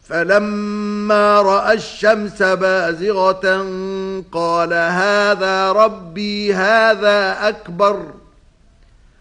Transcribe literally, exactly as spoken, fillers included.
فَلَمَّا رَأَى الشَّمْسَ بَازِغَةً قَالَ هَذَا رَبِّي هَذَا أَكْبَرُ